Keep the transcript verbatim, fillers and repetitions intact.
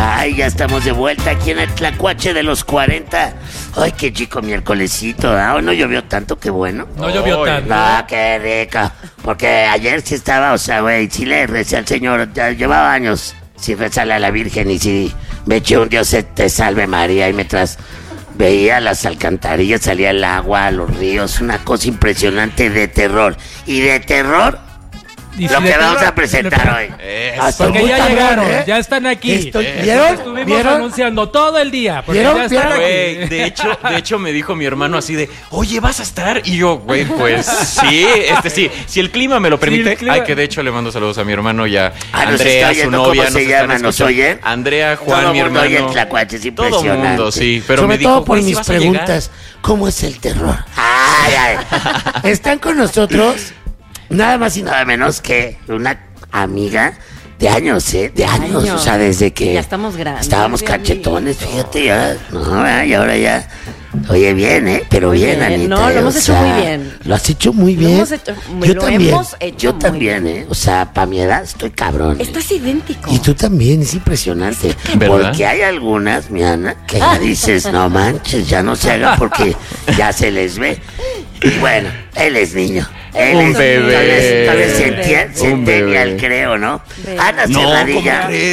Ay, ya estamos de vuelta aquí en el Tlacuache de los cuarenta. Ay, qué chico miércolesito, ¿ah? No llovió tanto, qué bueno. No llovió Ay, tanto. No, qué rico. Porque ayer sí estaba, o sea, güey, sí le recé al Señor. Ya llevaba años sin rezarle a la Virgen y sí me eché un Dios te salve María. Y mientras veía las alcantarillas, salía el agua, los ríos, una cosa impresionante de terror. Y de terror... Y Lo si que de vamos terror- a presentar hoy. Eso. Estoy Porque muy ya cabrón, llegaron, ¿eh? ya están aquí. Estoy- Eh, ¿Vieron? Estuvimos ¿Vieron? anunciando todo el día. Porque ¿Vieron? ya están ¿Vieron? aquí. Güey, de hecho, de hecho me dijo mi hermano así de, oye, ¿vas a estar? Y yo, güey, pues sí, este sí, si el clima me lo permite. el clima- Ay, que de hecho le mando saludos a mi hermano y a Ah, nos Andrea, está su oyendo. novia. ¿Cómo se están llama? ¿Nos escuchando. oyen? Andrea, Juan, Todo mi mundo oye hermano. el Tlacuache, es Todo impresionante. mundo, sí. Pero Sobre me dijo, todo por güey, ¿sí mis vas a llegar? preguntas. ¿Cómo es el terror? Ay, ay. Están con nosotros nada más y nada menos que una amiga de años, ¿eh? De años, Años. o sea, desde que Ya estamos grandes, estábamos ya, cachetones, fíjate, ya. No, ay, y ahora ya. Oye, bien, ¿eh? Pero Muy bien, bien. Anita. No, lo ¿eh? hemos O hecho sea, muy bien. Lo has hecho muy Lo bien. hemos hecho- Yo lo también. hemos hecho Yo muy también, ¿eh? O sea, para mi edad estoy cabrón. ¿eh? Estás idéntico. Y tú también, es impresionante. ¿Verdad? Porque hay algunas, mi Ana, que ya dices, no manches, ya no se haga porque ya se les ve. Y bueno, él es niño. Él Un es, bebé. Tal vez, tal vez se Un entien- bebé. centennial, creo, ¿no? Bebé. Ana No, ¿cómo Cerradilla. crees?